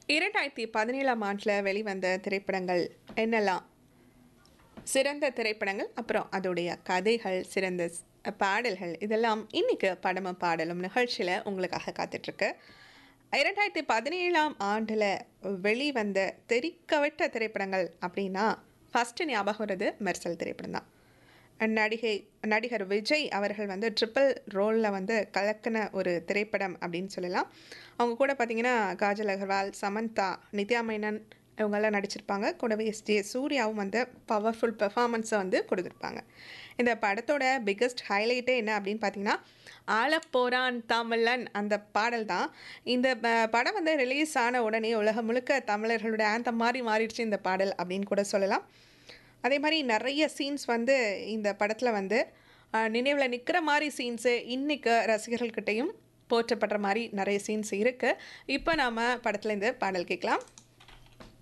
2017ஆம் ஆண்டுல வெளிவந்த திரைப்படங்கள் என்னலாம்? சிறந்த திரைப்படங்கள், அப்புறம் அதோடைய கதைகள், சிறந்த பாடல்கள் இதெல்லாம் இன்னைக்கு படமும் பாடலும் நிகழ்ச்சியில உங்களுக்காக காத்துட்ருக்கு. 2017ஆம் ஆண்டுல வெளிவந்த தெறிக்கவிட்ட திரைப்படங்கள் அப்படின்னா, ஃபர்ஸ்ட்டு ஞாபகம் வருது மெர்சல் திரைப்படம் தான். நடிகை நடிகர் விஜய் அவர்கள் வந்து ட்ரிபிள் ரோலில் வந்து கலக்கின ஒரு திரைப்படம் அப்படின்னு சொல்லலாம். அவங்க கூட பார்த்தீங்கன்னா காஜல் அகர்வால், சமந்தா, நித்யா மேனன் இவங்கெல்லாம் நடிச்சிருப்பாங்க. கூடவே சூர்யாவும் வந்து பவர்ஃபுல் பெர்ஃபார்மன்ஸை வந்து கொடுத்துருப்பாங்க. இந்த படத்தோட பிக்கஸ்ட் ஹைலைட்டே என்ன அப்படின்னு பார்த்தீங்கன்னா, ஆலப்போரான் தமிழன் அந்த பாடல் தான். இந்த படம் வந்து ரிலீஸ் ஆன உடனே உலகம் முழுக்க தமிழர்களோட ஆந்தம் மாதிரி மாறிடுச்சு இந்த பாடல் அப்படின்னு கூட சொல்லலாம். அதே மாதிரி நிறைய சீன்ஸ் வந்து இந்த படத்தில் வந்து நினைவில் நிற்கிற மாதிரி சீன்ஸு இன்றைக்கு ரசிகர்கள்கிட்டையும் போற்றப்படுற மாதிரி நிறைய சீன்ஸ் இருக்குது. இப்போ நாம் படத்தில் இந்த பாடல் கேட்கலாம்.